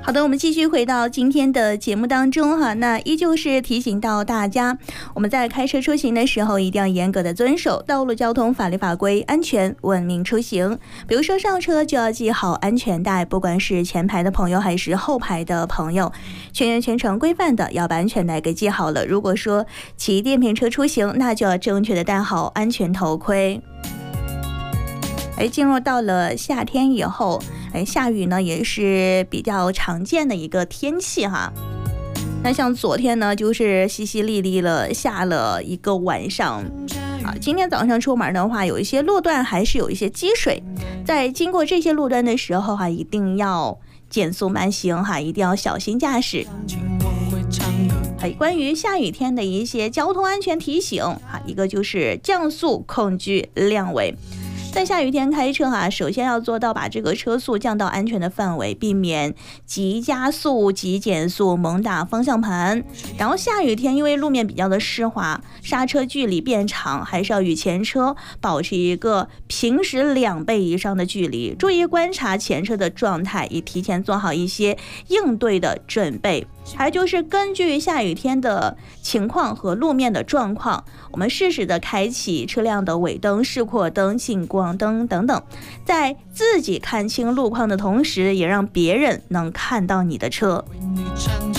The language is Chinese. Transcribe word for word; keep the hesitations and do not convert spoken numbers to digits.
好的，我们继续回到今天的节目当中哈，那依旧是提醒到大家，我们在开车出行的时候一定要严格的遵守道路交通法律法规，安全文明出行。比如说上车就要系好安全带，不管是前排的朋友还是后排的朋友，全员全程规范的要把安全带给系好了。如果说骑电瓶车出行，那就要正确的戴好安全头盔。而进入到了夏天以后，哎，下雨呢也是比较常见的一个天气哈。那像昨天呢，就是淅淅沥沥了下了一个晚上啊。今天早上出门的话，有一些路段还是有一些积水，在经过这些路段的时候哈，一定要减速慢行哈，一定要小心驾驶。哎，关于下雨天的一些交通安全提醒哈，一个就是降速控制亮尾。在下雨天开车啊，首先要做到把这个车速降到安全的范围，避免急加速、急减速、猛打方向盘。然后下雨天因为路面比较的湿滑，刹车距离变长，还是要与前车保持一个平时两倍以上的距离，注意观察前车的状态，以提前做好一些应对的准备。还有就是根据下雨天的情况和路面的状况，我们适时的开启车辆的尾灯、示廓灯、近光灯等等，在自己看清路况的同时，也让别人能看到你的车。